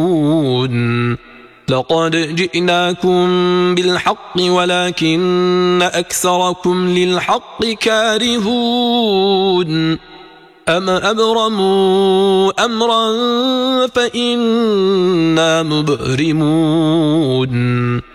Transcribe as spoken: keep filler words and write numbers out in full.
لقد جئناكم بالحق ولكن أكثركم للحق كارهون أم أبرموا أمرا فإنا مبرمون